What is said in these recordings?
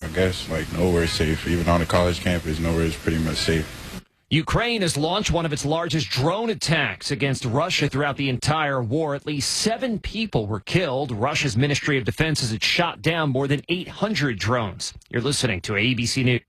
guess, like, nowhere is safe. Even on a college campus, nowhere is pretty much safe. Ukraine has launched one of its largest drone attacks against Russia throughout the entire war. At least 7 people were killed. Russia's Ministry of Defense says it shot down more than 800 drones. You're listening to ABC News.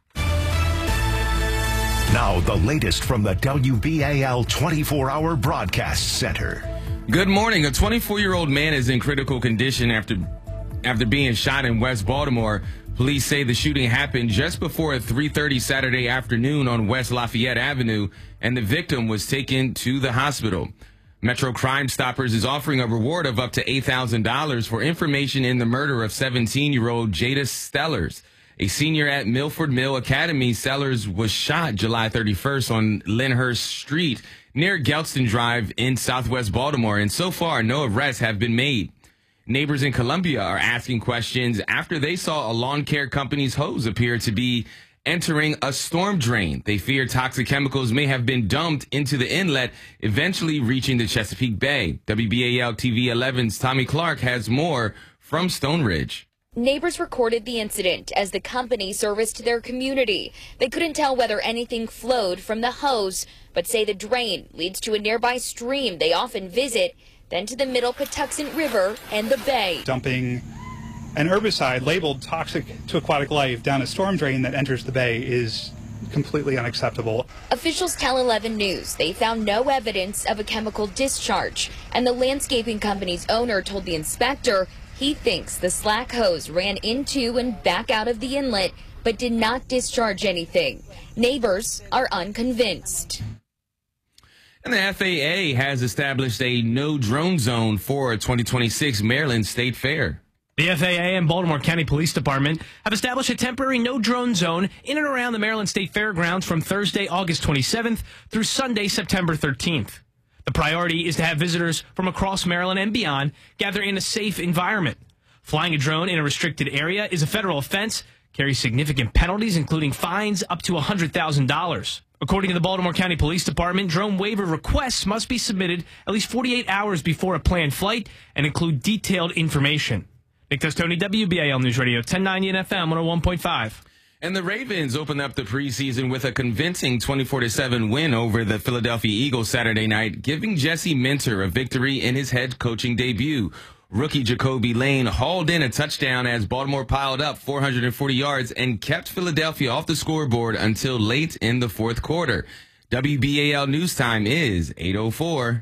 Now, the latest from the WBAL 24-hour broadcast center. Good morning. A 24-year-old man is in critical condition after being shot in West Baltimore. Police say the shooting happened just before 3:30 Saturday afternoon on West Lafayette Avenue, and the victim was taken to the hospital. Metro Crime Stoppers is offering a reward of up to $8,000 for information in the murder of 17-year-old Jada Stellers. A senior at Milford Mill Academy, Stellers was shot July 31st on Lyndhurst Street near Gelston Drive in southwest Baltimore, and so far no arrests have been made. Neighbors in Columbia are asking questions after they saw a lawn care company's hose appear to be entering a storm drain. They fear toxic chemicals may have been dumped into the inlet, eventually reaching the Chesapeake Bay. WBAL TV 11's Tommy Clark has more from Stone Ridge. Neighbors recorded the incident as the company serviced their community. They couldn't tell whether anything flowed from the hose, but say the drain leads to a nearby stream they often visit, then to the Middle Patuxent River and the bay. Dumping an herbicide labeled toxic to aquatic life down a storm drain that enters the bay is completely unacceptable. Officials tell 11 News they found no evidence of a chemical discharge, and the landscaping company's owner told the inspector he thinks the slack hose ran into and back out of the inlet but did not discharge anything. Neighbors are unconvinced. And the FAA has established a no-drone zone for 2026 Maryland State Fair. The FAA and Baltimore County Police Department have established a temporary no-drone zone in and around the Maryland State Fairgrounds from Thursday, August 27th through Sunday, September 13th. The priority is to have visitors from across Maryland and beyond gather in a safe environment. Flying a drone in a restricted area is a federal offense, carries significant penalties, including fines up to $100,000. According to the Baltimore County Police Department, drone waiver requests must be submitted at least 48 hours before a planned flight and include detailed information. Nick Testoni, WBAL News Radio, 1090 and FM 101.5. And the Ravens opened up the preseason with a convincing 24-7 win over the Philadelphia Eagles Saturday night, giving Jesse Minter a victory in his head coaching debut. Rookie Jacoby Lane hauled in a touchdown as Baltimore piled up 440 yards and kept Philadelphia off the scoreboard until late in the fourth quarter. WBAL News Time is 8:04.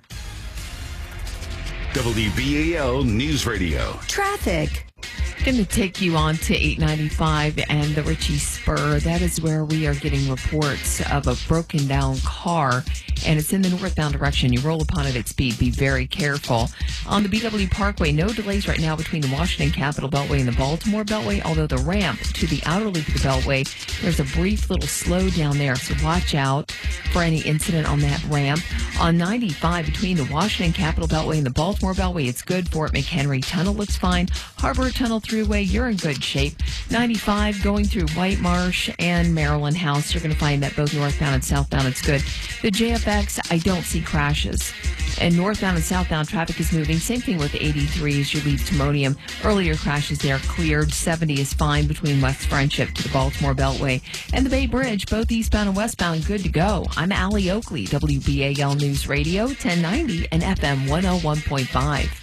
WBAL News Radio. Traffic. Going to take you on to 895 and the Ritchie Spur. That is where we are getting reports of a broken down car, and it's in the northbound direction. You roll upon it at speed. Be very careful. On the BW Parkway, no delays right now between the Washington Capitol Beltway and the Baltimore Beltway, although the ramp to the outer loop of the Beltway, there's a brief little slowdown there, so watch out for any incident on that ramp. On 95 between the Washington Capitol Beltway and the Baltimore Beltway, it's good. Fort McHenry Tunnel looks fine. Harbor Tunnel Thruway, you're in good shape. 95 going through White Marsh and Maryland House, you're going to find that both northbound and southbound it's good. The JFX, I don't see crashes. And northbound and southbound traffic is moving. Same thing with 83 as you leave Timonium. Earlier crashes there cleared. 70 is fine between West Friendship to the Baltimore Beltway. And the Bay Bridge, both eastbound and westbound, good to go. I'm Allie Oakley, WBAL News Radio, 1090 and FM 101.5.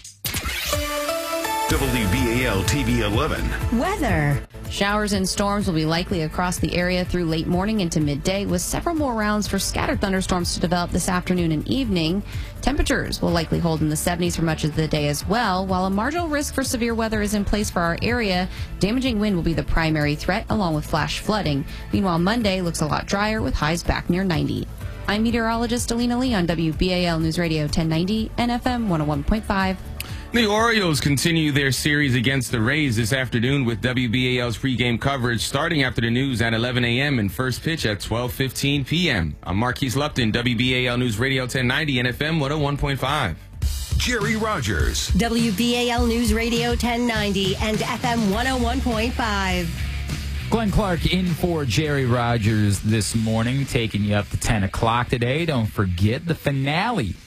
WBAL TV 11. Weather. Showers and storms will be likely across the area through late morning into midday, with several more rounds for scattered thunderstorms to develop this afternoon and evening. Temperatures will likely hold in the 70s for much of the day as well. While a marginal risk for severe weather is in place for our area, damaging wind will be the primary threat, along with flash flooding. Meanwhile, Monday looks a lot drier with highs back near 90. I'm meteorologist Alina Lee on WBAL News Radio 1090 and FM 101.5. The Orioles continue their series against the Rays this afternoon with WBAL's pregame coverage starting after the news at 11 a.m. and first pitch at 12:15 p.m. I'm Marquise Lupton, WBAL News Radio 1090 and FM 101.5. Jerry Rogers. WBAL News Radio 1090 and FM 101.5. Glenn Clark in for Jerry Rogers this morning, taking you up to 10 o'clock today. Don't forget the finale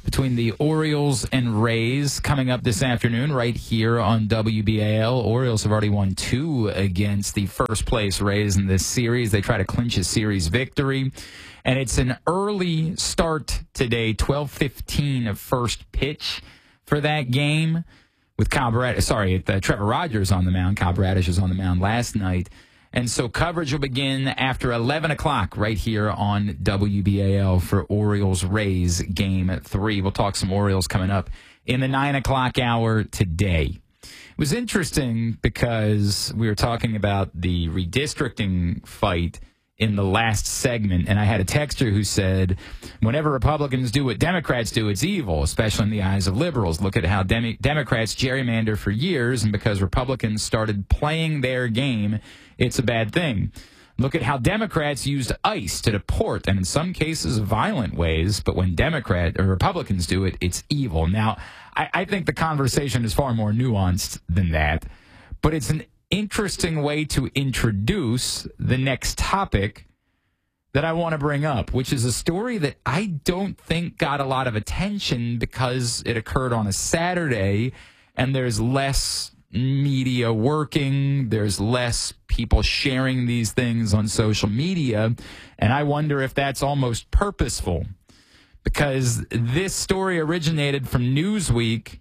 between the Orioles and Rays coming up this afternoon right here on WBAL. Orioles have already won 2 against the first-place Rays in this series. They try to clinch a series victory. And it's an early start today, 12:15 of first pitch for that game with Trevor Rogers on the mound. Kyle Bradish was on the mound last night. And so coverage will begin after 11 o'clock right here on WBAL for Orioles-Rays Game 3. We'll talk some Orioles coming up in the 9 o'clock hour today. It was interesting because we were talking about the redistricting fight in the last segment, and I had a texter who said, whenever Republicans do what Democrats do, it's evil, especially in the eyes of liberals. Look at how Democrats gerrymander for years, and because Republicans started playing their game, it's a bad thing. Look at how Democrats used ICE to deport, and in some cases, violent ways, but when Republicans do it, it's evil. Now, I think the conversation is far more nuanced than that, but it's an interesting way to introduce the next topic that I want to bring up, which is a story that I don't think got a lot of attention because it occurred on a Saturday and there's less media working, there's less people sharing these things on social media, and I wonder if that's almost purposeful because this story originated from Newsweek.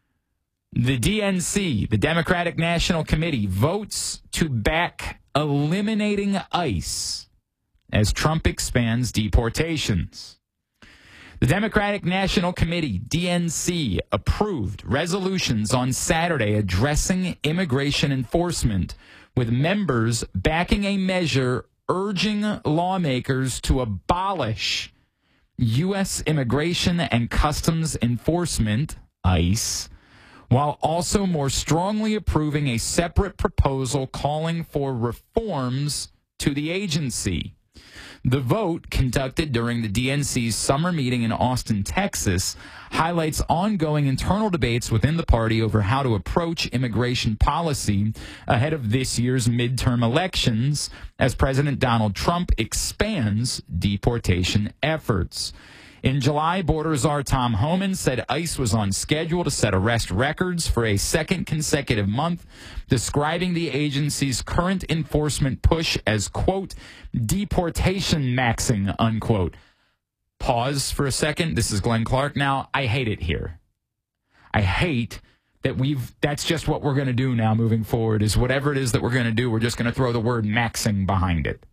The DNC, the Democratic National Committee, votes to back eliminating ICE as Trump expands deportations. The Democratic National Committee, DNC, approved resolutions on Saturday addressing immigration enforcement, with members backing a measure urging lawmakers to abolish U.S. Immigration and Customs Enforcement, ICE, while also more strongly approving a separate proposal calling for reforms to the agency. The vote, conducted during the DNC's summer meeting in Austin, Texas, highlights ongoing internal debates within the party over how to approach immigration policy ahead of this year's midterm elections as President Donald Trump expands deportation efforts. In July, border czar Tom Homan said ICE was on schedule to set arrest records for a second consecutive month, describing the agency's current enforcement push as, quote, deportation maxing, unquote. Pause for a second. This is Glenn Clark. Now, I hate it here. I hate that that's just what we're going to do now moving forward, is whatever it is that we're going to do, we're just going to throw the word maxing behind it.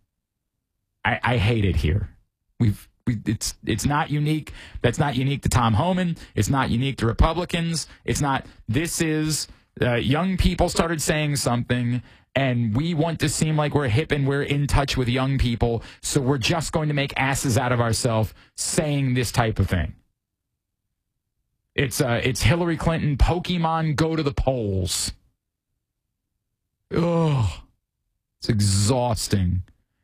I hate it here. It's not unique. That's not unique to Tom Homan. It's not unique to Republicans. This is young people started saying something, and we want to seem like we're hip and we're in touch with young people, so we're just going to make asses out of ourselves saying this type of thing. It's Hillary Clinton, Pokemon, go to the polls. Ugh. It's exhausting.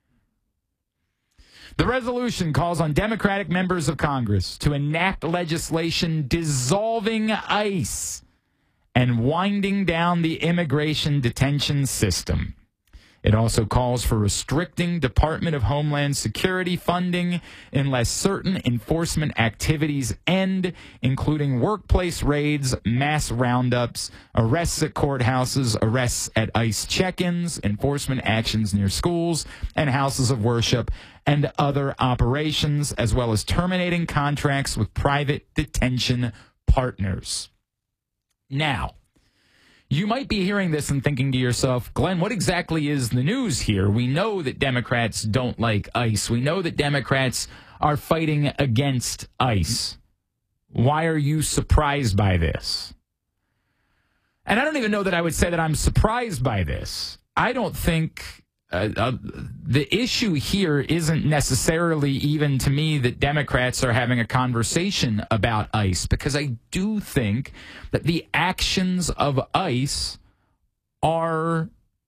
The resolution calls on Democratic members of Congress to enact legislation dissolving ICE and winding down the immigration detention system. It also calls for restricting Department of Homeland Security funding unless certain enforcement activities end, including workplace raids, mass roundups, arrests at courthouses, arrests at ICE check-ins, enforcement actions near schools and houses of worship, and other operations, as well as terminating contracts with private detention partners. Now, you might be hearing this and thinking to yourself, Glenn, what exactly is the news here? We know that Democrats don't like ICE. We know that Democrats are fighting against ICE. Why are you surprised by this? And I don't even know that I would say that I'm surprised by this. I don't think the issue here isn't necessarily even to me that Democrats are having a conversation about ICE, because I do think that the actions of ICE are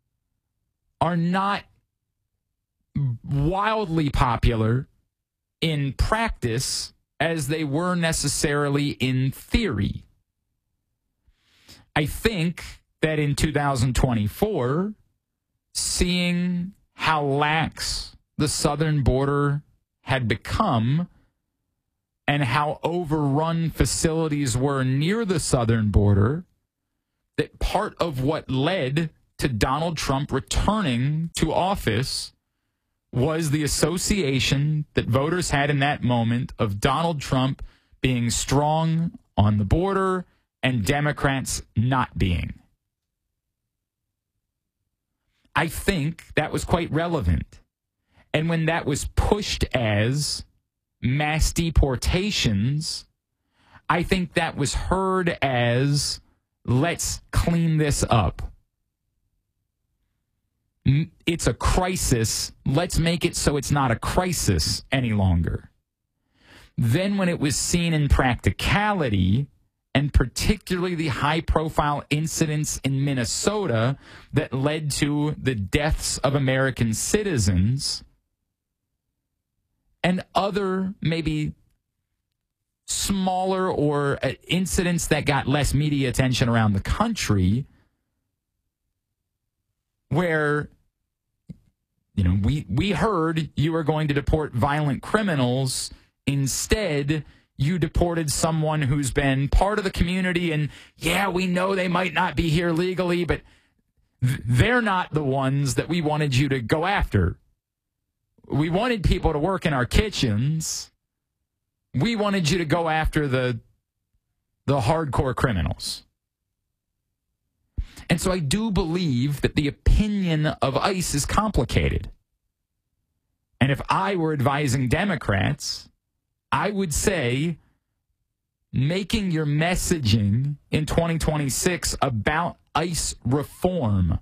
not wildly popular in practice as they were necessarily in theory. I think that in 2024, seeing how lax the southern border had become, and how overrun facilities were near the southern border, that part of what led to Donald Trump returning to office was the association that voters had in that moment of Donald Trump being strong on the border and Democrats not being. I think that was quite relevant. And when that was pushed as mass deportations, I think that was heard as, let's clean this up. It's a crisis. Let's make it so it's not a crisis any longer. Then when it was seen in practicality, and particularly the high-profile incidents in Minnesota that led to the deaths of American citizens, and other maybe smaller or incidents that got less media attention around the country, where, you know, we heard you were going to deport violent criminals. Instead, you deported someone who's been part of the community, and yeah, we know they might not be here legally, but they're not the ones that we wanted you to go after. We wanted people to work in our kitchens. We wanted you to go after the hardcore criminals. And so I do believe that the opinion of ICE is complicated. And if I were advising Democrats, I would say making your messaging in 2026 about ICE reform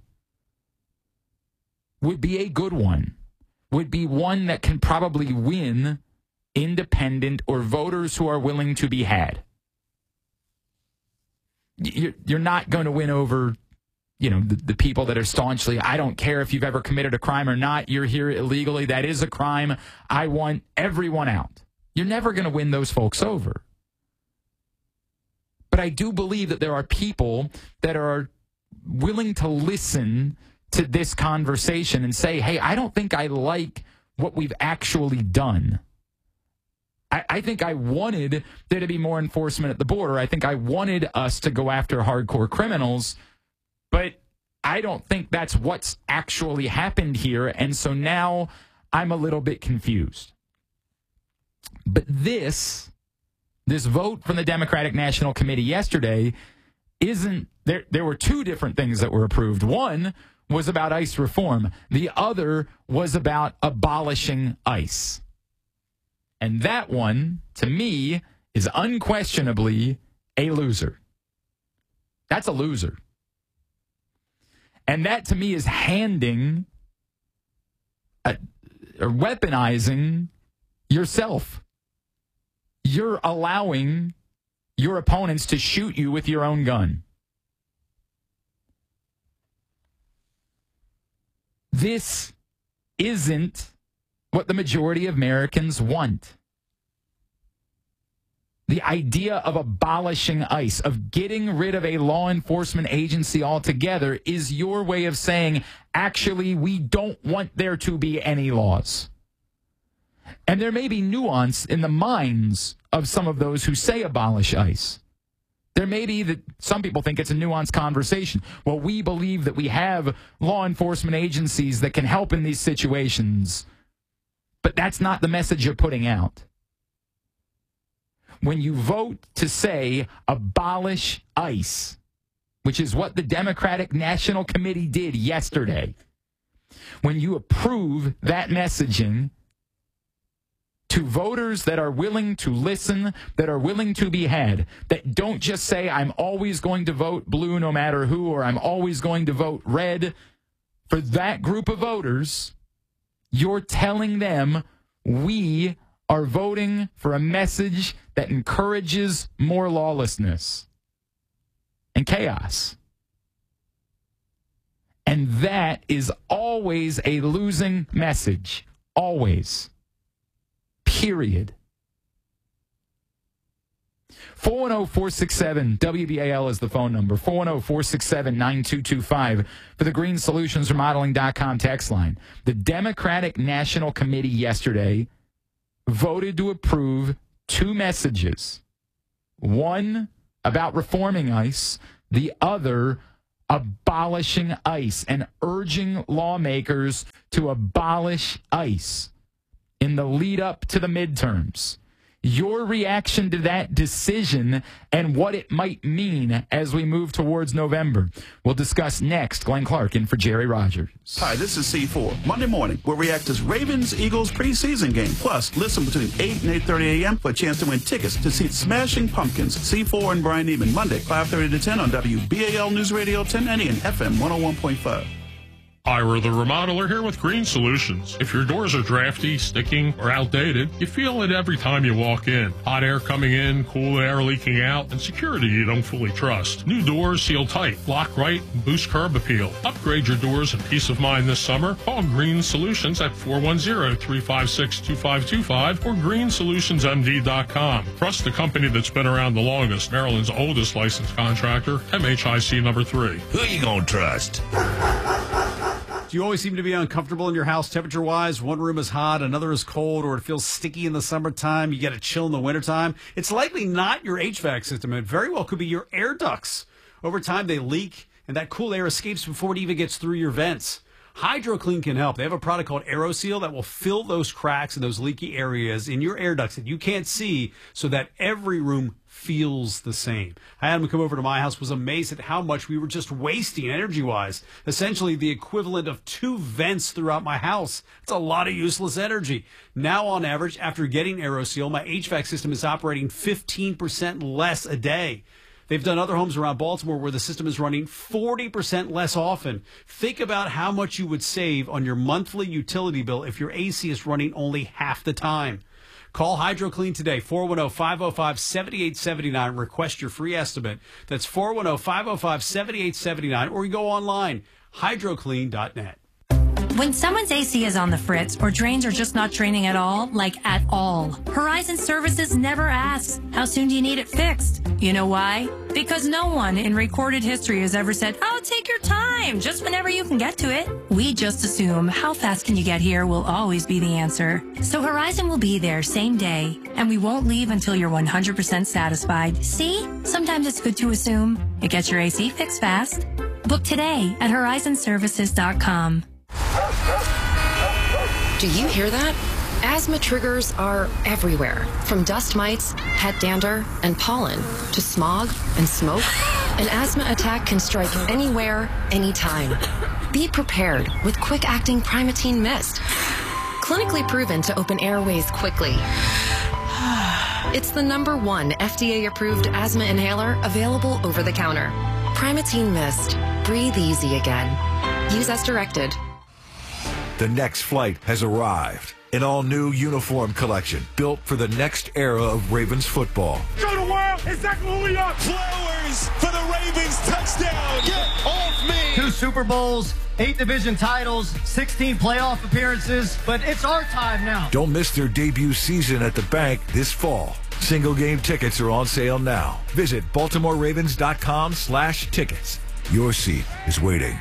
would be a good one, would be one that can probably win independent or voters who are willing to be had. You're not going to win over, you know, the people that are staunchly, I don't care if you've ever committed a crime or not, you're here illegally, that is a crime, I want everyone out. You're never going to win those folks over. But I do believe that there are people that are willing to listen to this conversation and say, hey, I don't think I like what we've actually done. I think I wanted there to be more enforcement at the border. I think I wanted us to go after hardcore criminals, but I don't think that's what's actually happened here. And so now I'm a little bit confused. But this vote from the Democratic National Committee yesterday isn't there. There were two different things that were approved. One was about ICE reform. The other was about abolishing ICE. And that one, to me, is unquestionably a loser. That's a loser. And that, to me, is handing or weaponizing yourself. You're allowing your opponents to shoot you with your own gun. This isn't what the majority of Americans want. The idea of abolishing ICE, of getting rid of a law enforcement agency altogether, is your way of saying, actually, we don't want there to be any laws. And there may be nuance in the minds of some of those who say abolish ICE. There may be that some people think it's a nuanced conversation. Well, we believe that we have law enforcement agencies that can help in these situations. But that's not the message you're putting out. When you vote to say abolish ICE, which is what the Democratic National Committee did yesterday, when you approve that messaging to voters that are willing to listen, that are willing to be had, that don't just say, I'm always going to vote blue no matter who, or I'm always going to vote red, for that group of voters, you're telling them we are voting for a message that encourages more lawlessness and chaos. And that is always a losing message. Always. Period. 410-467 WBAL is the phone number. 410-467-9225 for the GreenSolutionsRemodeling.com text line. The Democratic National Committee yesterday voted to approve two messages. One about reforming ICE, the other abolishing ICE and urging lawmakers to abolish ICE in the lead up to the midterms. Your reaction to that decision and what it might mean as we move towards November. We'll discuss next. Glenn Clark in for Jerry Rogers. Hi, this is C4. Monday morning, we'll react to Ravens-Eagles preseason game. Plus, listen between 8 and 8:30 a.m. for a chance to win tickets to see Smashing Pumpkins, C4 and Brian Neiman, Monday, 5:30 to 10 on WBAL News Radio 1090 and FM 101.5. Ira the Remodeler here with Green Solutions. If your doors are drafty, sticking, or outdated, you feel it every time you walk in. Hot air coming in, cool air leaking out, and security you don't fully trust. New doors seal tight, lock right, and boost curb appeal. Upgrade your doors and peace of mind this summer. Call Green Solutions at 410-356-2525 or greensolutionsmd.com. Trust the company that's been around the longest, Maryland's oldest licensed contractor, MHIC number 3. Who you gonna trust? Do you always seem to be uncomfortable in your house temperature-wise? One room is hot, another is cold, or it feels sticky in the summertime. You get a chill in the wintertime. It's likely not your HVAC system. It very well could be your air ducts. Over time, they leak, and that cool air escapes before it even gets through your vents. HydroClean can help. They have a product called AeroSeal that will fill those cracks and those leaky areas in your air ducts that you can't see so that every room feels the same. I had him come over to my house, was amazed at how much we were just wasting energy-wise. Essentially the equivalent of 2 vents throughout my house. It's a lot of useless energy. Now, on average, after getting AeroSeal, my HVAC system is operating 15% less a day. They've done other homes around Baltimore where the system is running 40% less often. Think about how much you would save on your monthly utility bill if your AC is running only half the time. Call HydroClean today, 410-505-7879. Request your free estimate. That's 410-505-7879. Or you go online, hydroclean.net. When someone's AC is on the fritz or drains are just not draining at all, like at all, Horizon Services never asks, how soon do you need it fixed? You know why? Because no one in recorded history has ever said, oh, take your time, just whenever you can get to it. We just assume how fast can you get here will always be the answer. So Horizon will be there same day, and we won't leave until you're 100% satisfied. See? Sometimes it's good to assume. It gets your AC fixed fast. Book today at horizonservices.com. Do you hear that? Asthma triggers are everywhere, from dust mites, pet dander, and pollen, to smog and smoke. An asthma attack can strike anywhere, anytime. Be prepared with quick-acting Primatene Mist. Clinically proven to open airways quickly. It's the #1 FDA-approved asthma inhaler available over the counter. Primatene Mist. Breathe easy again. Use as directed. The next flight has arrived. An all-new uniform collection built for the next era of Ravens football. Show the world exactly who we are. Flowers for the Ravens touchdown. Get off me. 2 Super Bowls, 8 division titles, 16 playoff appearances, but it's our time now. Don't miss their debut season at the bank this fall. Single game tickets are on sale now. Visit BaltimoreRavens.com/tickets. Your seat is waiting.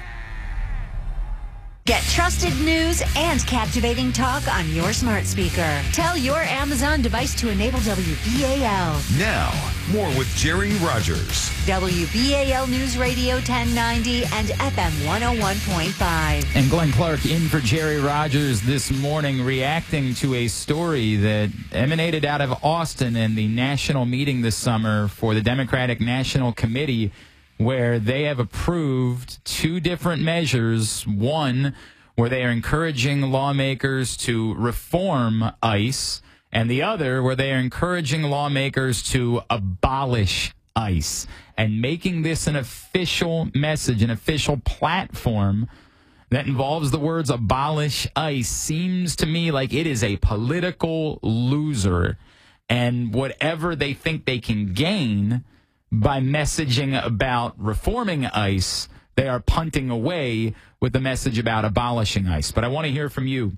Get trusted news and captivating talk on your smart speaker. Tell your Amazon device to enable WBAL. Now, more with Jerry Rogers. WBAL News Radio 1090 and FM 101.5. And Glenn Clark in for Jerry Rogers this morning, reacting to a story that emanated out of Austin and the national meeting this summer for the Democratic National Committee, where they have approved 2 different measures. One, where they are encouraging lawmakers to reform ICE, and the other, where they are encouraging lawmakers to abolish ICE, and making this an official message, an official platform that involves the words abolish ICE seems to me like it is a political loser, and whatever they think they can gain by messaging about reforming ICE, they are punting away with the message about abolishing ICE. But I want to hear from you.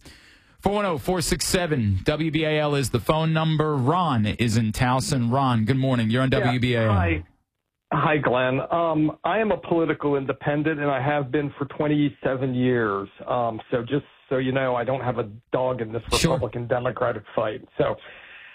410-467-WBAL is the phone number. Ron is in Towson. Ron, good morning. You're on WBAL. Hi, Glenn. I am a political independent, and I have been for 27 years. So just so you know, I don't have a dog in this Republican-Democratic fight. So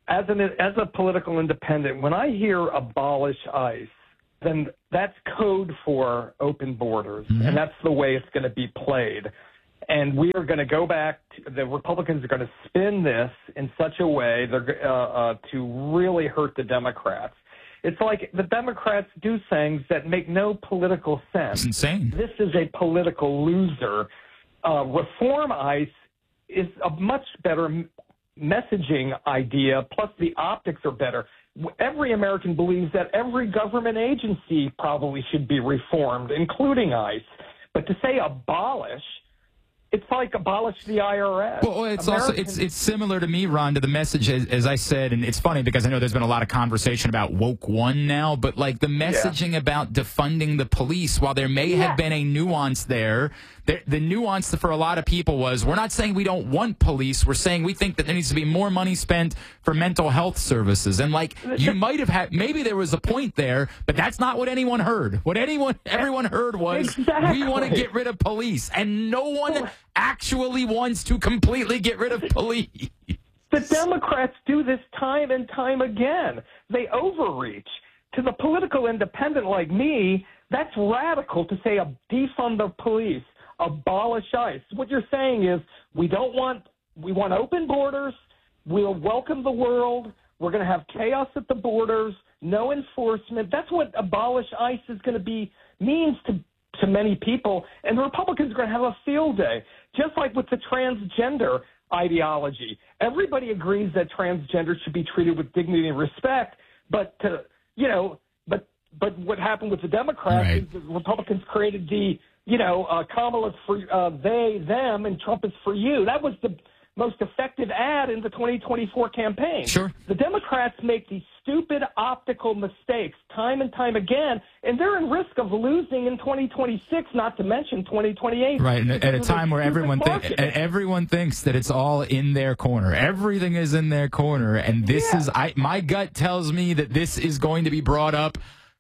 as a political independent, when I hear abolish ICE, then that's code for open borders, and that's the way it's going to be played. And we are going to go back. The Republicans are going to spin this in such a way to really hurt the Democrats. It's like the Democrats do things that make no political sense. It's insane. This is a political loser. Reform ICE is a much better messaging idea, plus the optics are better. Every American believes that every government agency probably should be reformed, including ICE. But to say abolish, it's like abolish the IRS. Well, it's similar to me, Ron, to the message, as I said, and it's funny because I know there's been a lot of conversation about woke one now, but like the messaging about defunding the police, while there may have been a nuance there, the nuance for a lot of people was, we're not saying we don't want police, we're saying we think that there needs to be more money spent for mental health services. And like, you might have had, maybe there was a point there, but that's not what anyone heard. What everyone heard was, we want to get rid of police, and no one actually wants to completely get rid of police. The Democrats do this time and time again. They overreach. To the political independent like me, that's radical to say defund the police, abolish ICE. What you're saying is we want open borders, we'll welcome the world, we're going to have chaos at the borders, no enforcement. That's what abolish ICE is going to means to many people, and the Republicans are going to have a field day. Just like with the transgender ideology, everybody agrees that transgender should be treated with dignity and respect. But what happened with the Democrats is the Republicans created the Kamala's for they, them, and Trump is for you. That was the most effective ad in the 2024 campaign. Sure. The Democrats make these stupid optical mistakes time and time again, and they're in risk of losing in 2026, not to mention 2028. Right, and at a time where everyone thinks that it's all in their corner. Everything is in their corner, and this is, my gut tells me that this is going to be brought up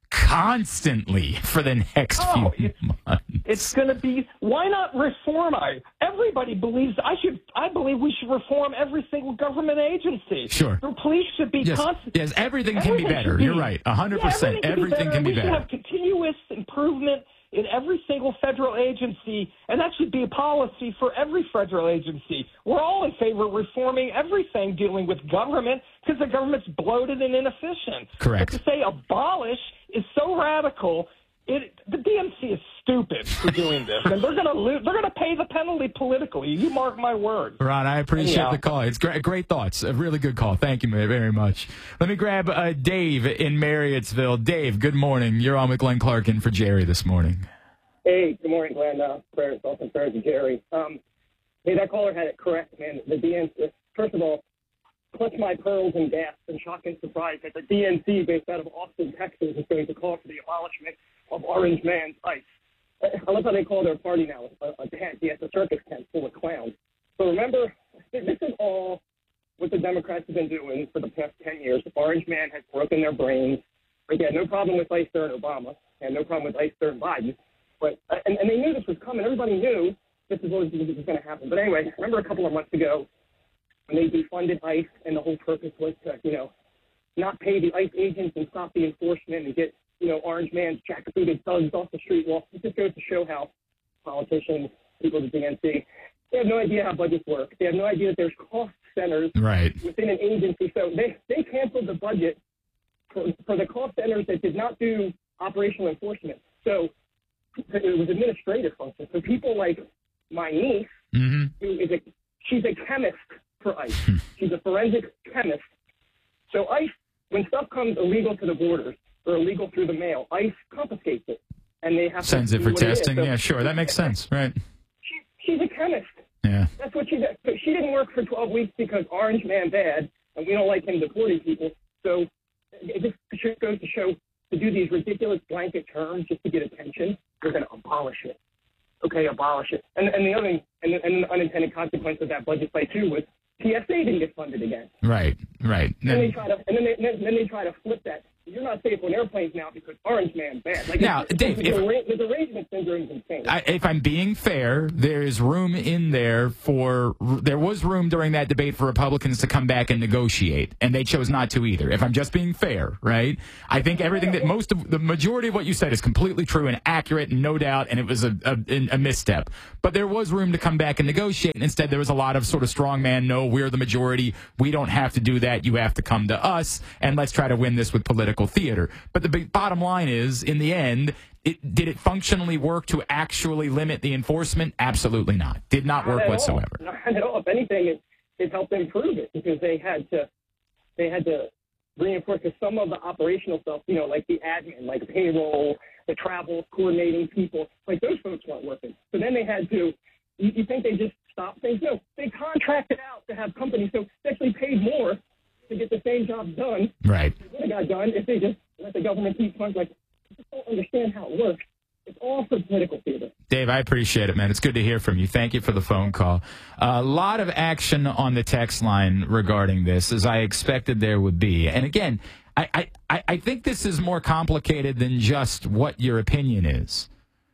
constantly for the next few months. It's going to be, why not reform ICE? Everybody believes, I believe we should reform every single government agency. Sure. The police should be constant. Yes, everything can be better. You're right, 100%. Everything can be better. We should have continuous improvement in every single federal agency, and that should be a policy for every federal agency. We're all in favor of reforming everything dealing with government because the government's bloated and inefficient. Correct. But to say abolish is so radical. The DNC is stupid for doing this, and they're going to lose. They're going to pay the penalty politically. You mark my words. Ron, I appreciate the call. It's great thoughts. A really good call. Thank you very much. Let me grab Dave in Marriottsville. Dave, good morning. You're on with Glenn Clarkin for Jerry this morning. Hey, good morning, Glenn. Prayers, thoughts, and prayers to Jerry. Hey, that caller had it correct, man. The DNC. First of all, clutch my pearls and gasp in shock and surprise that the DNC, based out of Austin, Texas, is going to call for the abolishment of Orange Man's ICE. I love how they call their party now a tent. Yes, a circus tent full of clowns. So remember, this is all what the Democrats have been doing for the past 10 years. Orange Man has broken their brains. They had no problem with ICE during Obama, and no problem with ICE during Biden. But and they knew this was coming. Everybody knew this is what was going to happen. But anyway, remember a couple of months ago when they defunded ICE, and the whole purpose was to, not pay the ICE agents and stop the enforcement and get, Orange Man's jackbooted thugs off the street. Well, it just goes to show how politicians, people at the DNC, they have no idea how budgets work. They have no idea that there's cost centers within an agency. So they canceled the budget for the cost centers that did not do operational enforcement. So it was administrative functions. So people like my niece, who is she's a chemist for ICE. She's a forensic chemist. So ICE, when stuff comes illegal to the borders or illegal through the mail, ICE confiscates it, and they have sends to it for testing. So, yeah, sure, that makes sense, right? She's a chemist. Yeah, that's what she does. So she didn't work for 12 weeks because Orange Man bad, and we don't like him deporting people. So it just goes to show, to do these ridiculous blanket terms just to get attention, they're going to abolish it. Okay, abolish it. And the other thing, and the unintended consequence of that budget fight too was TSA didn't get funded again. Right. And then they try to flip that. you're not safe on airplanes now because Orange Man's bad. Like, Now, Dave, the derangement syndrome is insane. If I'm being fair, there is room in there there was room during that debate for Republicans to come back and negotiate, and they chose not to either. If I'm just being fair, right? I think everything the majority of what you said is completely true and accurate, and no doubt, and it was a misstep. But there was room to come back and negotiate, and instead there was a lot of sort of strongman, no, we're the majority, we don't have to do that, you have to come to us, and let's try to win this with political theater. But the bottom line is, in the end, did it functionally work to actually limit the enforcement? Absolutely not. Did not work whatsoever. Not at all. If anything, it helped improve it because they had to reinforce because some of the operational stuff, like the admin, like payroll, the travel, coordinating people, like those folks weren't working. So then they had to. You think they just stopped things? No, they contracted out to have companies, so they actually paid more to get the same job done. Right. It would have got done if they just let the government keep funds. Like, I just don't understand how it works. It's all for political theater. Dave, I appreciate it, man. It's good to hear from you. Thank you for the phone call. A lot of action on the text line regarding this, as I expected there would be. And again, I think this is more complicated than just what your opinion is.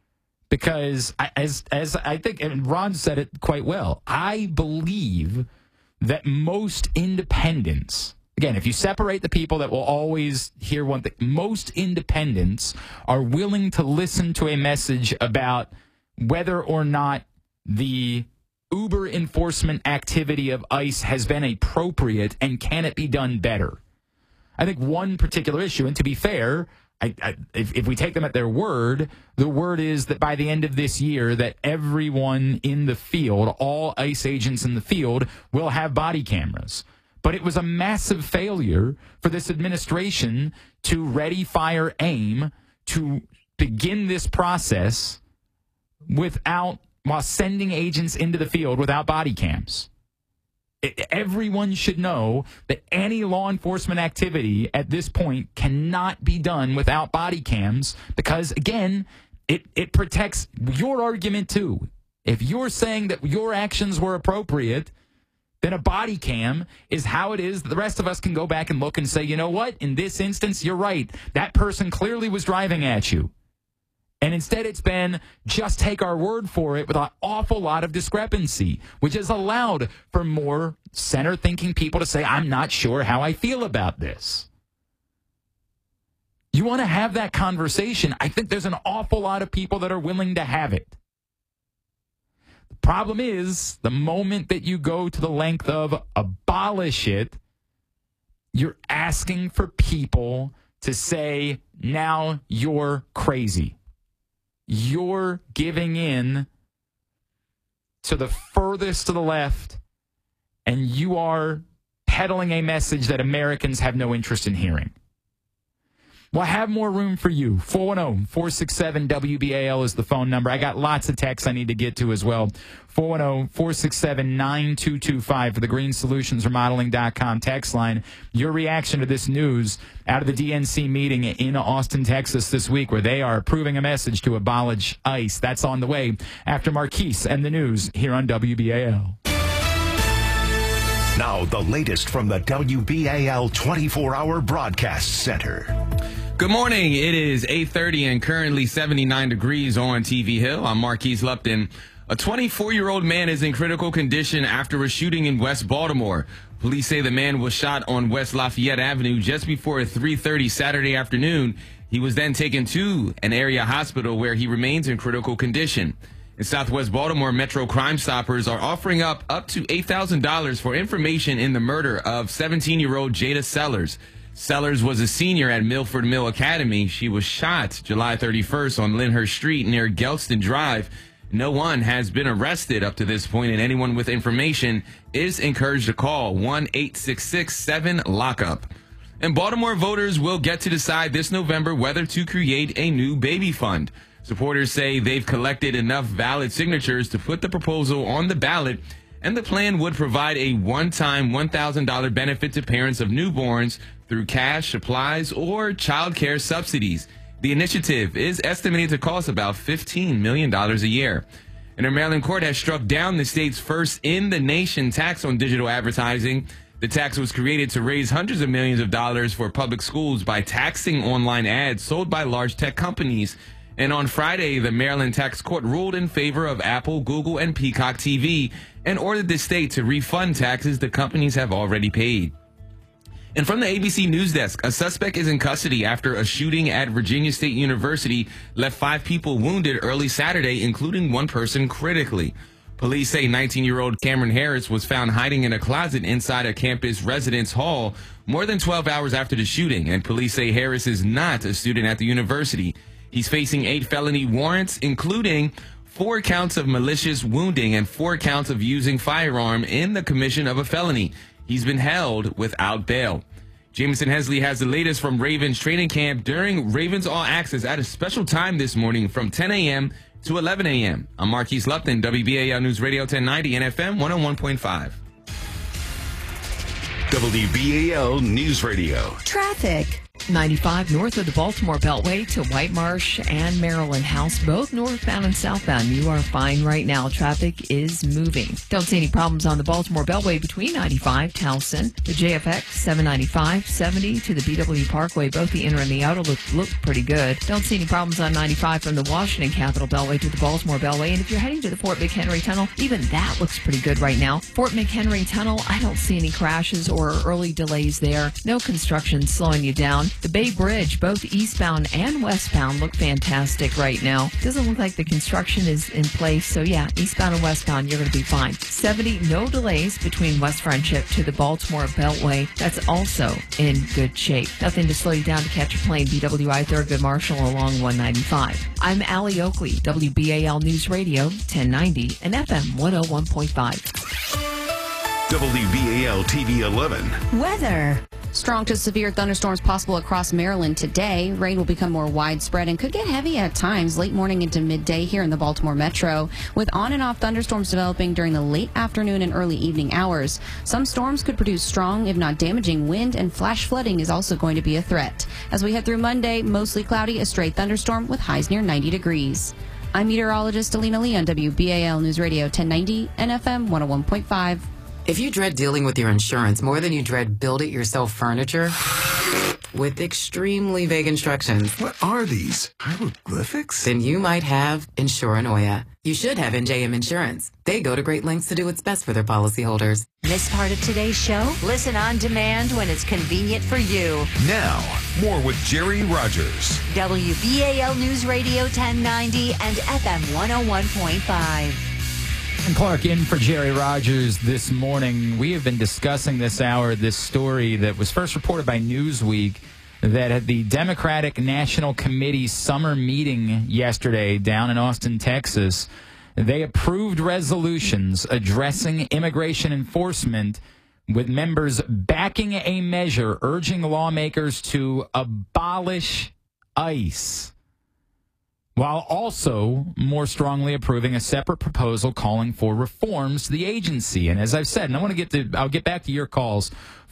Because as I think, and Ron said it quite well, I believe that most independents, again, if you separate the people that will always hear one thing, most independents are willing to listen to a message about whether or not the Uber enforcement activity of ICE has been appropriate and can it be done better. I think one particular issue, and to be fair, if we take them at their word, the word is that by the end of this year that everyone in the field, all ICE agents in the field, will have body cameras. But it was a massive failure for this administration to ready, fire, aim to begin this process while sending agents into the field without body cams. Everyone should know that any law enforcement activity at this point cannot be done without body cams because, again, it protects your argument too. If you're saying that your actions were appropriate, then a body cam is how it is. The rest of us can go back and look and say, you know what? In this instance, you're right. That person clearly was driving at you. And instead it's been just take our word for it with an awful lot of discrepancy, which has allowed for more center-thinking people to say, I'm not sure how I feel about this. You want to have that conversation. I think there's an awful lot of people that are willing to have it. The problem is the moment that you go to the length of abolish it, you're asking for people to say, now you're crazy. You're giving in to the furthest to the left, and you are peddling a message that Americans have no interest in hearing. Well, I have more room for you. 410-467-WBAL is the phone number. I got lots of texts I need to get to as well. 410-467-9225 for the GreenSolutionsRemodeling.com text line. Your reaction to this news out of the DNC meeting in Austin, Texas this week, where they are approving a message to abolish ICE. That's on the way after Marquise and the news here on WBAL. Now, the latest from the WBAL 24-hour broadcast center. Good morning. It is 8:30 and currently 79 degrees on TV Hill. I'm Marquise Lupton. A 24-year-old man is in critical condition after a shooting in West Baltimore. Police say the man was shot on West Lafayette Avenue just before 3:30 Saturday afternoon. He was then taken to an area hospital where he remains in critical condition. In Southwest Baltimore, Metro Crime Stoppers are offering up to $8,000 for information in the murder of 17-year-old Jada Sellers. Sellers was a senior at Milford Mill Academy. She was shot July 31st on Lyndhurst Street near Gelston Drive. No one has been arrested up to this point, and anyone with information is encouraged to call 1-866-7-LOCK-UP. And Baltimore voters will get to decide this November whether to create a new baby fund. Supporters say they've collected enough valid signatures to put the proposal on the ballot, and the plan would provide a one-time $1,000 benefit to parents of newborns through cash, supplies, or child care subsidies. The initiative is estimated to cost about $15 million a year. And a Maryland court has struck down the state's first in-the-nation tax on digital advertising. The tax was created to raise hundreds of millions of dollars for public schools by taxing online ads sold by large tech companies. And on Friday, the Maryland tax court ruled in favor of Apple, Google, and Peacock TV and ordered the state to refund taxes the companies have already paid. And from the ABC News Desk, a suspect is in custody after a shooting at Virginia State University left 5 people wounded early Saturday, including one person critically. Police say 19-year-old Cameron Harris was found hiding in a closet inside a campus residence hall more than 12 hours after the shooting, and police say Harris is not a student at the university. He's facing 8 felony warrants, including 4 counts of malicious wounding and 4 counts of using firearm in the commission of a felony. He's been held without bail. Jameson Hensley has the latest from Ravens training camp during Ravens All Access at a special time this morning from 10 a.m. to 11 a.m. I'm Marquise Lupton, WBAL News Radio 1090 and FM 101.5. WBAL News Radio. Traffic. 95 north of the Baltimore Beltway to White Marsh and Maryland House, both northbound and southbound. You are fine right now. Traffic is moving. Don't see any problems on the Baltimore Beltway between 95, Towson, the JFX, 795, 70 to the BW Parkway. Both the inner and the outer look pretty good. Don't see any problems on 95 from the Washington Capitol Beltway to the Baltimore Beltway. And if you're heading to the Fort McHenry Tunnel, even that looks pretty good right now. Fort McHenry Tunnel, I don't see any crashes or early delays there. No construction slowing you down. The Bay Bridge, both eastbound and westbound, look fantastic right now. Doesn't look like the construction is in place. So yeah, eastbound and westbound, you're going to be fine. 70, no delays between West Friendship to the Baltimore Beltway. That's also in good shape. Nothing to slow you down to catch a plane. BWI Thurgood Marshall along 195. I'm Allie Oakley, WBAL News Radio 1090 and FM 101.5. WBAL TV 11. Weather. Strong to severe thunderstorms possible across Maryland today. Rain will become more widespread and could get heavy at times late morning into midday here in the Baltimore metro, with on and off thunderstorms developing during the late afternoon and early evening hours. Some storms could produce strong, if not damaging, wind, and flash flooding is also going to be a threat. As we head through Monday, mostly cloudy, a stray thunderstorm with highs near 90 degrees. I'm meteorologist Alina Lee on WBAL News Radio 1090 and FM 101.5. If you dread dealing with your insurance more than you dread build-it-yourself furniture with extremely vague instructions. What are these? Hieroglyphics? Then you might have Insuranoia. You should have NJM Insurance. They go to great lengths to do what's best for their policyholders. Miss part of today's show? Listen on demand when it's convenient for you. Now, more with Jerry Rogers. WBAL News Radio 1090 and FM 101.5. And Clark in for Jerry Rogers this morning. We have been discussing this hour this story that was first reported by Newsweek, that at the Democratic National Committee summer meeting yesterday down in Austin, Texas, they approved resolutions addressing immigration enforcement, with members backing a measure urging lawmakers to abolish ICE, while also more strongly approving a separate proposal calling for reforms to the agency. And as I've said, and I'll get back to your calls,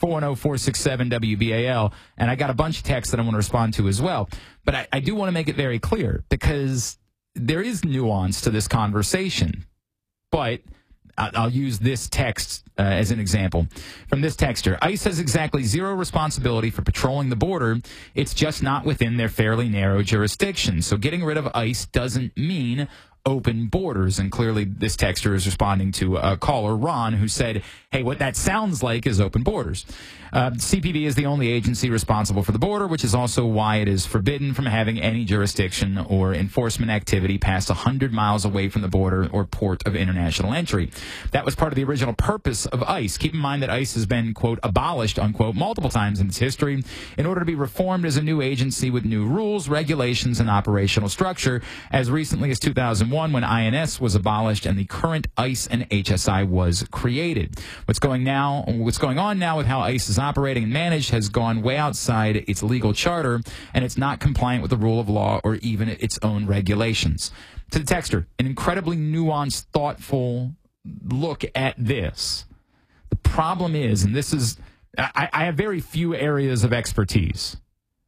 410-467-WBAL, and I got a bunch of texts that I want to respond to as well. But I do want to make it very clear, because there is nuance to this conversation. But I'll use this text as an example. From this texter, ICE has exactly zero responsibility for patrolling the border. It's just not within their fairly narrow jurisdiction. So getting rid of ICE doesn't mean open borders. And clearly this texter is responding to a caller, Ron, who said, hey, what that sounds like is open borders. CPB is the only agency responsible for the border, which is also why it is forbidden from having any jurisdiction or enforcement activity past 100 miles away from the border or port of international entry. That was part of the original purpose of ICE. Keep in mind that ICE has been, quote, abolished, unquote, multiple times in its history in order to be reformed as a new agency with new rules, regulations, and operational structure, as recently as 2001 when INS was abolished and the current ICE and HSI was created. What's going on now with how ICE is operating and managed has gone way outside its legal charter, and it's not compliant with the rule of law or even its own regulations. To the texter, an incredibly nuanced, thoughtful look at this. The problem is, and this is, I have very few areas of expertise,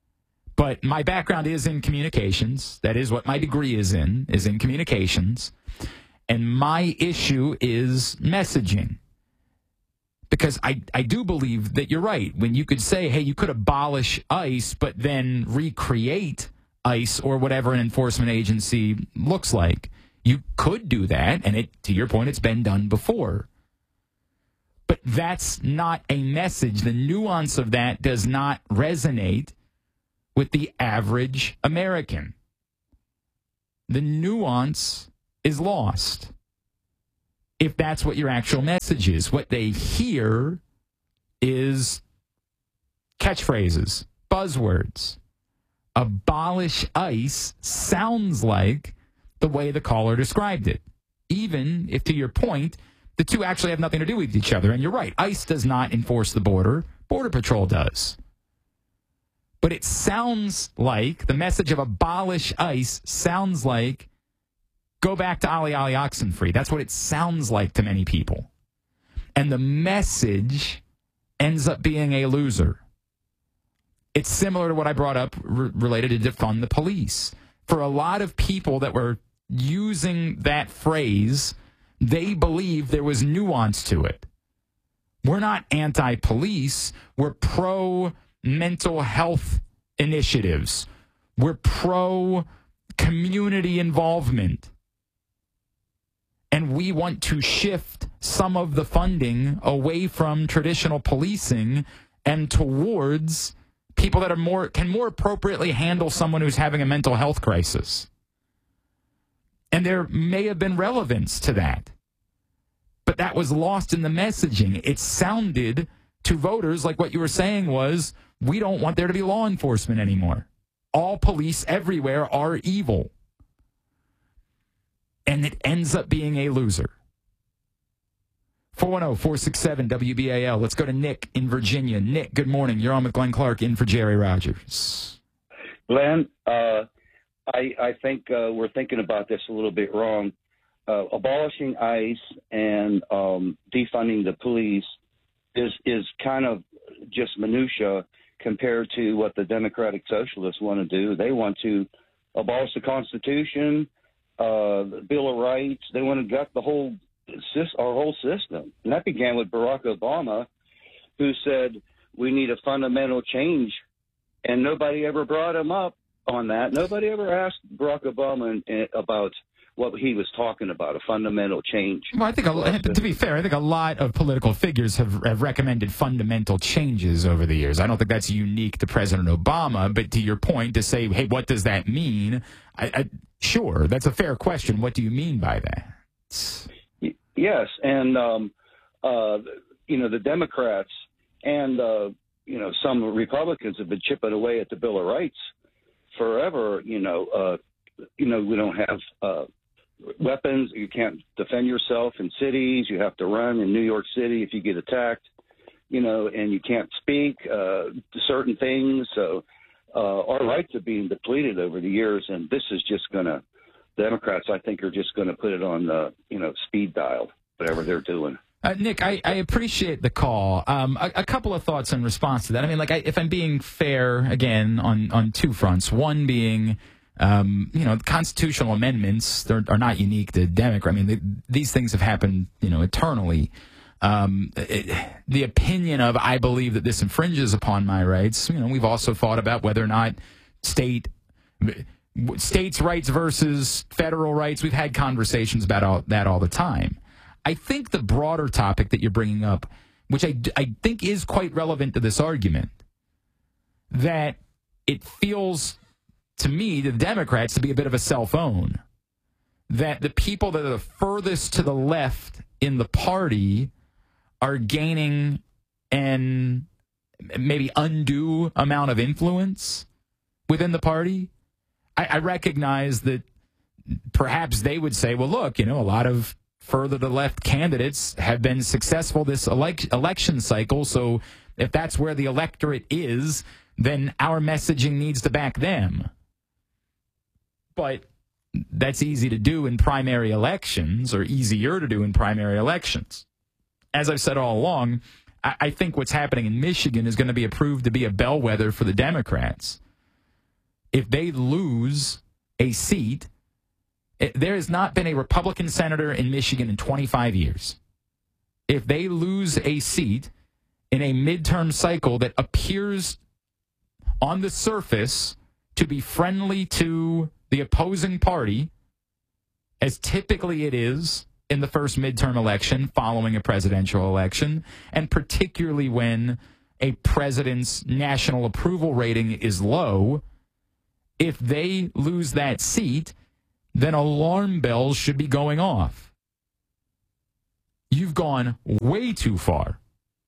but my background is in communications. That is what my degree is in communications. And my issue is messaging. Because I do believe that you're right. When you could say, hey, you could abolish ICE, but then recreate ICE or whatever an enforcement agency looks like. You could do that, and to your point, it's been done before. But that's not a message. The nuance of that does not resonate with the average American. The nuance is lost if that's what your actual message is. What they hear is catchphrases, buzzwords. Abolish ICE sounds like the way the caller described it, even if, to your point, the two actually have nothing to do with each other. And you're right, ICE does not enforce the border. Border Patrol does. But it sounds like the message of abolish ICE sounds like go back to Ali Oxenfree. That's what it sounds like to many people. And the message ends up being a loser. It's similar to what I brought up related to defund the police. For a lot of people that were using that phrase, they believe there was nuance to it. We're not anti-police. We're pro-mental health initiatives. We're pro-community involvement. And we want to shift some of the funding away from traditional policing and towards people that can more appropriately handle someone who's having a mental health crisis. And there may have been relevance to that. But that was lost in the messaging. It sounded to voters like what you were saying was, we don't want there to be law enforcement anymore. All police everywhere are evil. And it ends up being a loser. 410-467-WBAL. Let's go to Nick in Virginia. Nick, good morning. You're on with Glenn Clark in for Jerry Rogers. Glenn, I think we're thinking about this a little bit wrong. Abolishing ICE and defunding the police is kind of just minutia compared to what the Democratic Socialists want to do. They want to abolish the Constitution, the Bill of Rights. They want to gut our whole system. And that began with Barack Obama, who said we need a fundamental change. And nobody ever brought him up on that. Nobody ever asked Barack Obama about what he was talking about, a fundamental change. Well, I think, to be fair, I think a lot of political figures have recommended fundamental changes over the years. I don't think that's unique to President Obama, but to your point, to say, hey, what does that mean? Sure, that's a fair question. What do you mean by that? Yes, and, the Democrats and, some Republicans have been chipping away at the Bill of Rights forever. We don't have weapons. You can't defend yourself in cities. You have to run in New York City if you get attacked, and you can't speak to certain things. So our rights are being depleted over the years, and this is just going to, Democrats, I think, are just going to put it on the, speed dial, whatever they're doing. Nick, I appreciate the call. A couple of thoughts in response to that. I mean, if I'm being fair, again, on two fronts, one being, constitutional amendments are not unique to Democrats. I mean, these things have happened, eternally. The opinion of, I believe that this infringes upon my rights, we've also thought about whether or not states' rights versus federal rights. We've had conversations about that all the time. I think the broader topic that you're bringing up, which I think is quite relevant to this argument, that it feels to me, to the Democrats, to be a bit of a cell phone. That the people that are the furthest to the left in the party are gaining an maybe undue amount of influence within the party. I recognize that perhaps they would say, well, look, a lot of further to the left candidates have been successful this election cycle. So if that's where the electorate is, then our messaging needs to back them. But that's easy to do in primary elections, or easier to do in primary elections. As I've said all along, I think what's happening in Michigan is going to be proved to be a bellwether for the Democrats. If they lose a seat, there has not been a Republican senator in Michigan in 25 years. if they lose a seat in a midterm cycle that appears on the surface to be friendly to the opposing party, as typically it is in the first midterm election following a presidential election, and particularly when a president's national approval rating is low, if they lose that seat, then alarm bells should be going off. You've gone way too far.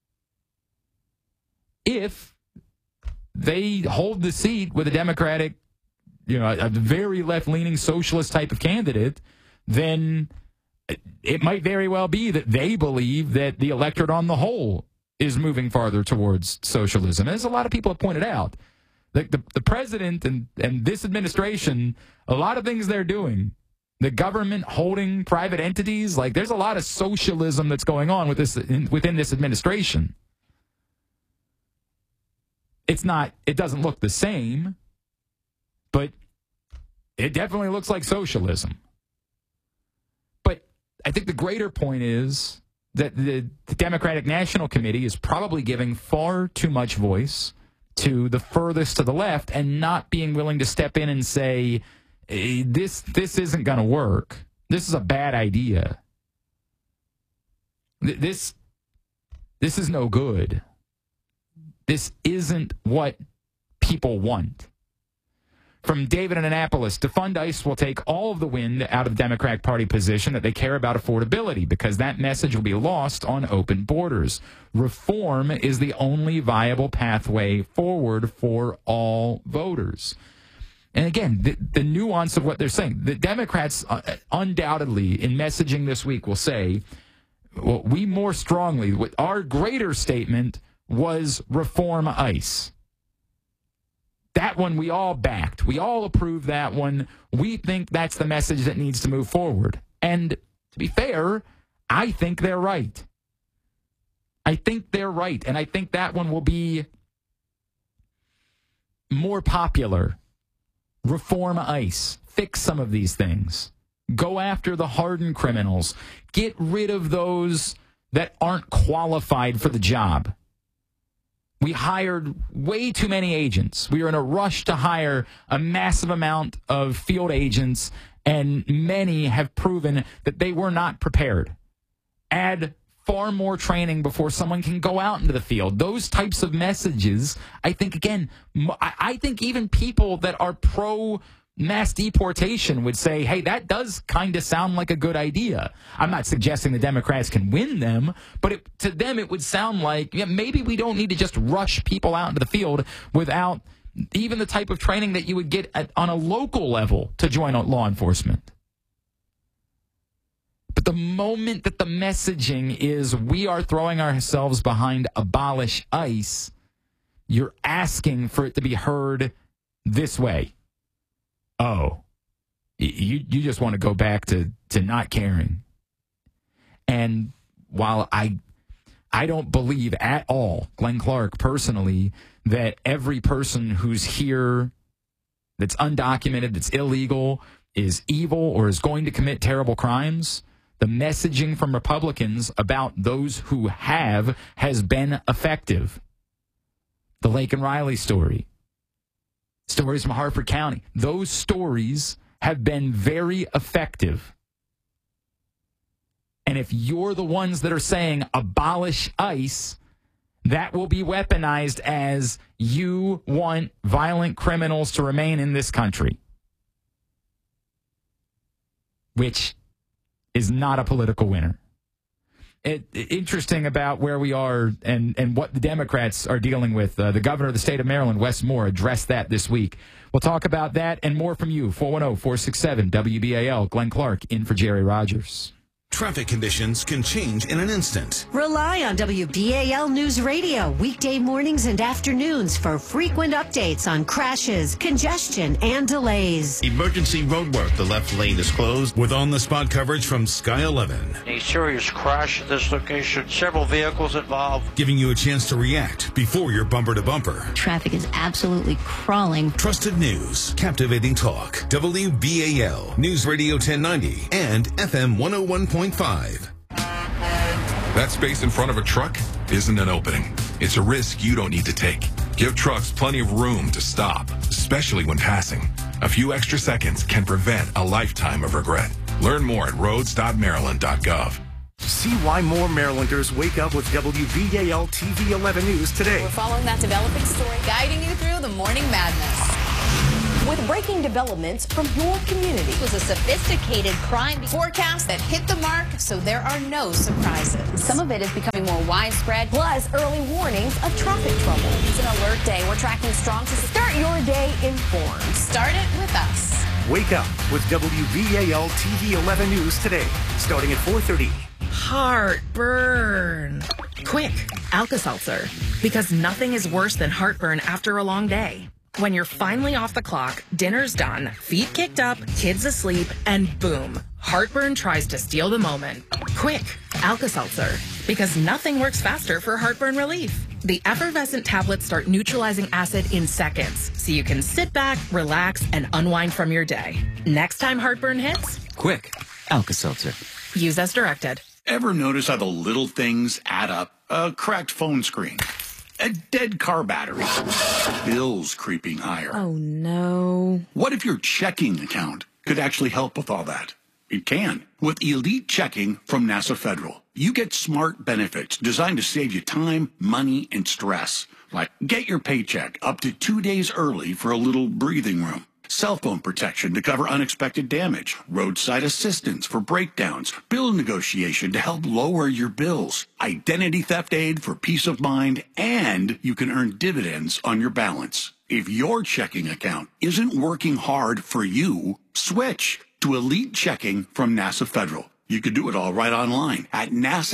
If they hold the seat with a Democratic, a very left-leaning socialist type of candidate, then it might very well be that they believe that the electorate on the whole is moving farther towards socialism. As a lot of people have pointed out, the president and this administration, a lot of things they're doing, the government holding private entities, there's a lot of socialism that's going on within this administration. It doesn't look the same, but it definitely looks like socialism. But I think the greater point is that the Democratic National Committee is probably giving far too much voice to the furthest to the left and not being willing to step in and say, this isn't going to work. This is a bad idea. This is no good. This isn't what people want. From David in Annapolis, defund ICE will take all of the wind out of the Democratic Party position that they care about affordability because that message will be lost on open borders. Reform is the only viable pathway forward for all voters. And again, the nuance of what they're saying, the Democrats undoubtedly in messaging this week will say, well, we more strongly, our greater statement was reform ICE. That one we all backed. We all approved that one. We think that's the message that needs to move forward. And to be fair, I think they're right. I think they're right. And I think that one will be more popular. Reform ICE. Fix some of these things. Go after the hardened criminals. Get rid of those that aren't qualified for the job. We hired way too many agents. We were in a rush to hire a massive amount of field agents, and many have proven that they were not prepared. Add far more training before someone can go out into the field. Those types of messages, I think, again, I think even people that are pro-mass deportation would say, hey, that does kind of sound like a good idea. I'm not suggesting the Democrats can win them, but to them it would sound like maybe we don't need to just rush people out into the field without even the type of training that you would get on a local level to join law enforcement. But the moment that the messaging is we are throwing ourselves behind abolish ICE, you're asking for it to be heard this way. Oh, you just want to go back to not caring. And while I don't believe at all, Glenn Clark personally, that every person who's here that's undocumented, that's illegal, is evil or is going to commit terrible crimes, the messaging from Republicans about those who has been effective. The Laken Riley story. Stories from Harford County. Those stories have been very effective. And if you're the ones that are saying abolish ICE, that will be weaponized as you want violent criminals to remain in this country, which is not a political winner. Interesting about where we are and what the Democrats are dealing with. The governor of the state of Maryland, Wes Moore, addressed that this week. We'll talk about that and more from you. 410-467-WBAL. Glenn Clark in for Jerry Rogers. Traffic conditions can change in an instant. Rely on WBAL News Radio weekday mornings and afternoons for frequent updates on crashes, congestion, and delays. Emergency roadwork. The left lane is closed with on-the-spot coverage from Sky 11. A serious crash at this location. Several vehicles involved. Giving you a chance to react before you're bumper to bumper. Traffic is absolutely crawling. Trusted news. Captivating talk. WBAL. News Radio 1090 and FM 101.5. That space in front of a truck isn't an opening. It's a risk you don't need to take. Give trucks plenty of room to stop, especially when passing. A few extra seconds can prevent a lifetime of regret. Learn more at roads.maryland.gov. See why more Marylanders wake up with WBAL TV 11 News today. We're following that developing story, guiding you through the morning madness. With breaking developments from your community. It was a sophisticated crime forecast that hit the mark, so there are no surprises. Some of it is becoming more widespread, plus early warnings of traffic trouble. It's an alert day. We're tracking strong to start your day informed. Start it with us. Wake up with WBAL TV 11 News today, starting at 4:30. Heartburn. Quick, Alka-Seltzer. Because nothing is worse than heartburn after a long day. When you're finally off the clock, dinner's done, feet kicked up, kids asleep, and boom, heartburn tries to steal the moment. Quick, Alka-Seltzer. Because nothing works faster for heartburn relief. The effervescent tablets start neutralizing acid in seconds, so you can sit back, relax, and unwind from your day. Next time heartburn hits, quick, Alka-Seltzer. Use as directed. Ever notice how the little things add up? A cracked phone screen, a dead car battery, bills creeping higher. Oh, no. What if your checking account could actually help with all that? It can. With Elite Checking from NASA Federal, you get smart benefits designed to save you time, money, and stress. Like get your paycheck up to 2 days early for a little breathing room. Cell phone protection to cover unexpected damage, roadside assistance for breakdowns, bill negotiation to help lower your bills, identity theft aid for peace of mind, and you can earn dividends on your balance. If your checking account isn't working hard for you, switch to Elite Checking from NASA Federal. You can do it all right online at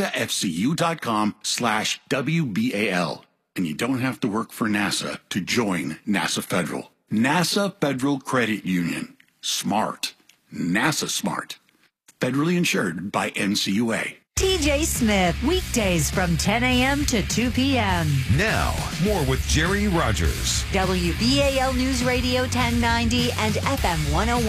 nasafcu.com/WBAL. And you don't have to work for NASA to join NASA Federal. NASA Federal Credit Union. Smart. NASA smart. Federally insured by NCUA. TJ Smith, weekdays from 10 a.m. to 2 p.m. Now, more with Jerry Rogers. WBAL News Radio 1090 and FM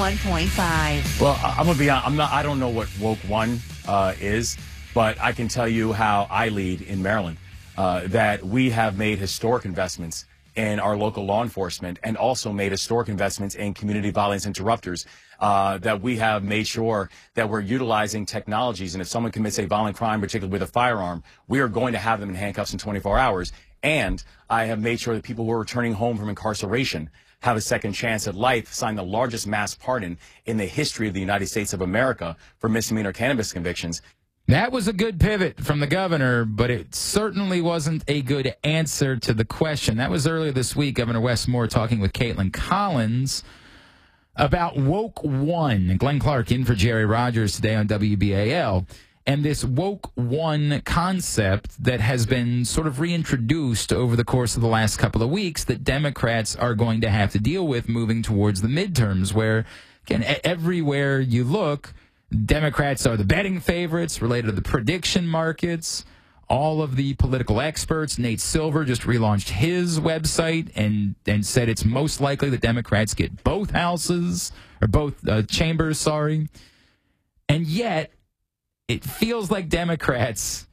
101.5. Well, I'm going to be honest. I don't know what Woke One is, but I can tell you how I lead in Maryland, that we have made historic investments in our local law enforcement and also made historic investments in community violence interrupters, that we have made sure that we're utilizing technologies. And if someone commits a violent crime, particularly with a firearm, we are going to have them in handcuffs in 24 hours. And I have made sure that people who are returning home from incarceration have a second chance at life, signed the largest mass pardon in the history of the United States of America for misdemeanor cannabis convictions. That was a good pivot from the governor, but it certainly wasn't a good answer to the question. That was earlier this week, Governor Wes Moore talking with Caitlin Collins about Woke One. Glenn Clark in for Jerry Rogers today on WBAL. And this Woke One concept that has been sort of reintroduced over the course of the last couple of weeks that Democrats are going to have to deal with moving towards the midterms, where, again, everywhere you look, Democrats are the betting favorites related to the prediction markets. All of the political experts, Nate Silver just relaunched his website and said it's most likely that Democrats get both houses, or both chambers, sorry. And yet, it feels like Democrats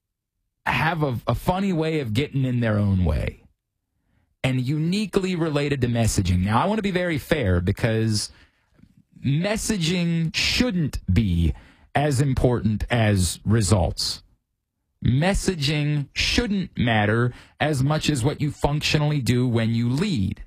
have a funny way of getting in their own way, and uniquely related to messaging. Now, I want to be very fair, because messaging shouldn't be as important as results. Messaging shouldn't matter as much as what you functionally do when you lead.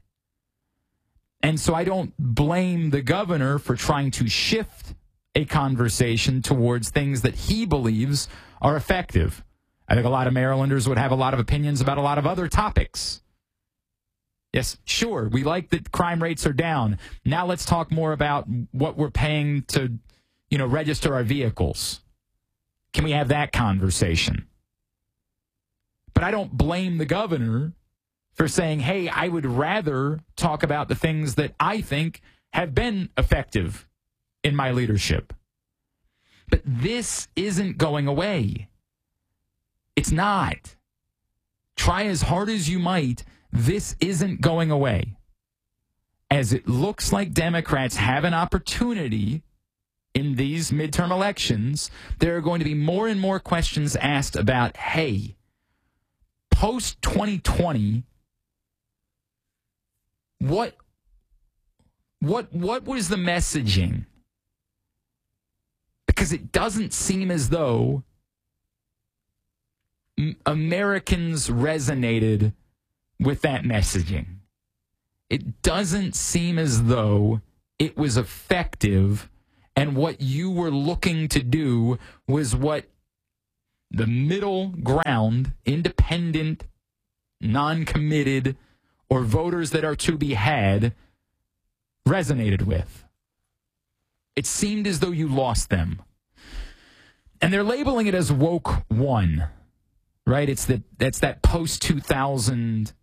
And so I don't blame the governor for trying to shift a conversation towards things that he believes are effective. I think a lot of Marylanders would have a lot of opinions about a lot of other topics. Yes, sure, we like that crime rates are down. Now let's talk more about what we're paying to, register our vehicles. Can we have that conversation? But I don't blame the governor for saying, hey, I would rather talk about the things that I think have been effective in my leadership. But this isn't going away. It's not. Try as hard as you might, this isn't going away. As it looks like Democrats have an opportunity in these midterm elections, there are going to be more and more questions asked about, hey, post-2020, what was the messaging? Because it doesn't seem as though Americans resonated with that messaging. It doesn't seem as though it was effective, and what you were looking to do was what the middle ground, independent, non-committed, or voters that are to be had resonated with. It seemed as though you lost them. And they're labeling it as woke one, right? That's that post-2000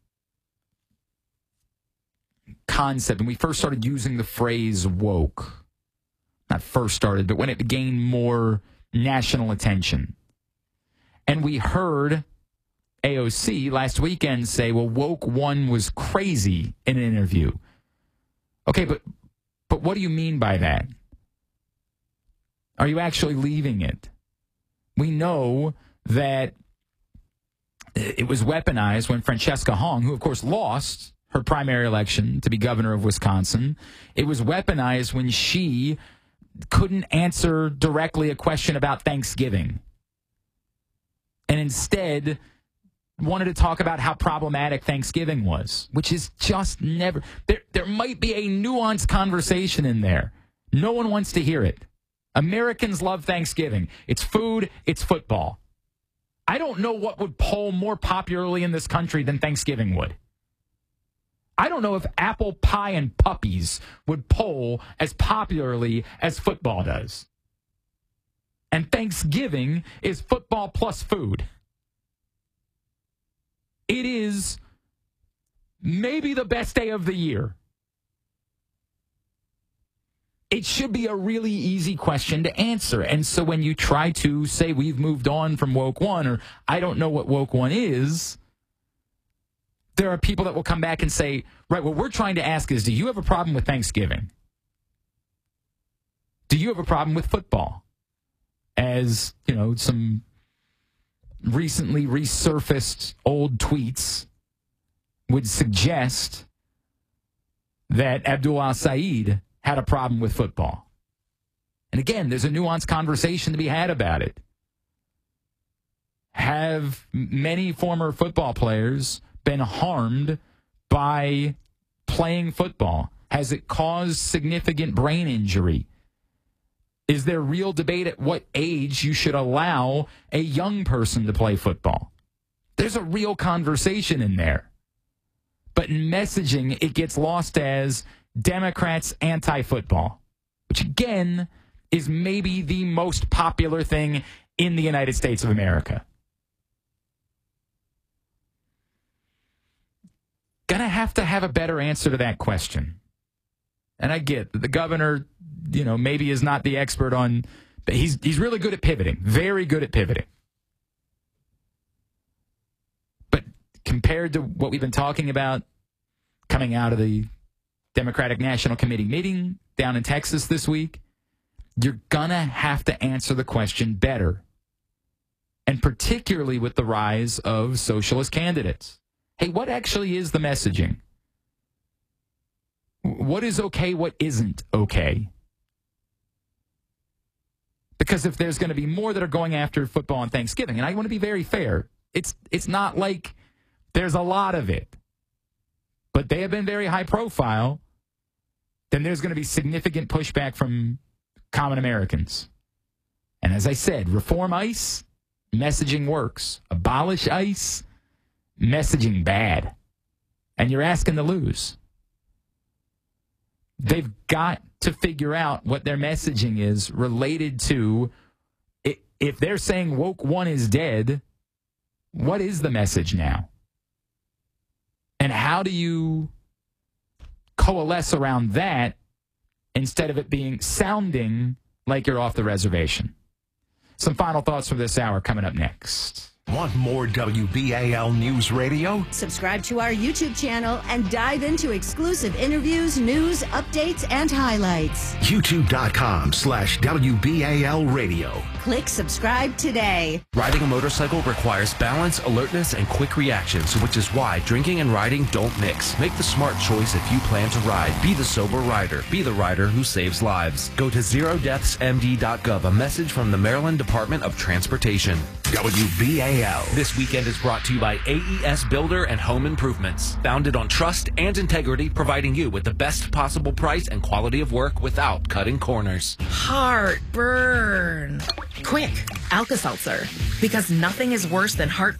concept. And we first started using the phrase woke. Not first started, but when it gained more national attention. And we heard AOC last weekend say, well, woke one was crazy in an interview. Okay, but what do you mean by that? Are you actually leaving it? We know that it was weaponized when Francesca Hong, who of course lost her primary election to be governor of Wisconsin, it was weaponized when she couldn't answer directly a question about Thanksgiving and instead wanted to talk about how problematic Thanksgiving was, which is just never... There might be a nuanced conversation in there. No one wants to hear it. Americans love Thanksgiving. It's food, it's football. I don't know what would poll more popularly in this country than Thanksgiving would. I don't know if apple pie and puppies would poll as popularly as football does. And Thanksgiving is football plus food. It is maybe the best day of the year. It should be a really easy question to answer. And so when you try to say we've moved on from woke one, or I don't know what woke one is, there are people that will come back and say, right, what we're trying to ask is, do you have a problem with Thanksgiving? Do you have a problem with football? As, you know, some recently resurfaced old tweets would suggest that Abdul Al-Said had a problem with football. And again, there's a nuanced conversation to be had about it. Have many former football players been harmed by playing football? Has it caused significant brain injury? Is there real debate at what age you should allow a young person to play football? There's a real conversation in there. But in messaging, it gets lost as Democrats anti-football, which again is maybe the most popular thing in the United States of America. Gonna have to have a better answer to that question. And I get that the governor, you know, maybe is not the expert on, but he's really good at pivoting, very good at pivoting. But compared to what we've been talking about coming out of the Democratic National Committee meeting down in Texas this week, you're gonna have to answer the question better. And particularly with the rise of socialist candidates. Hey, what actually is the messaging? What is okay? What isn't okay? Because if there's going to be more that are going after football on Thanksgiving, and I want to be very fair, it's not like there's a lot of it, but they have been very high profile, then there's going to be significant pushback from common Americans. And as I said, reform ICE, messaging works. Abolish ICE, messaging bad. And you're asking to lose. They've got to figure out what their messaging is related to, if they're saying woke one is dead, what is the message now? And how do you coalesce around that instead of it being sounding like you're off the reservation? Some final thoughts for this hour coming up next. Want more WBAL News Radio? Subscribe to our YouTube channel and dive into exclusive interviews, news, updates, and highlights. YouTube.com/WBAL Radio. Click subscribe today. Riding a motorcycle requires balance, alertness, and quick reactions, which is why drinking and riding don't mix. Make the smart choice if you plan to ride. Be the sober rider. Be the rider who saves lives. Go to zerodeathsmd.gov. A message from the Maryland Department of Transportation. WBAL. This weekend is brought to you by AES Builder and Home Improvements. Founded on trust and integrity, providing you with the best possible price and quality of work without cutting corners. Heartburn. Quick, Alka-Seltzer. Because nothing is worse than heartburn.